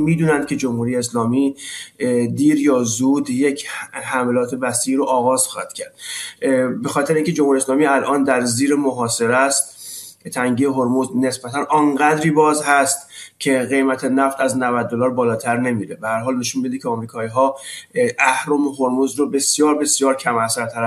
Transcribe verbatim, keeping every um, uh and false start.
میدونن که جمهوری اسلامی دیر یا زود یک حملات وسیع رو آغاز خواهد کرد. به خاطر اینکه جمهوری اسلامی الان در زیر محاصره است، تنگی هرمز نسبتاً آنقدری باز هست که قیمت نفت از نود دلار بالاتر نمیره. به هر حال نشون میده که آمریکایی‌ها اهرم هرمز رو بسیار بسیار کم اثرتر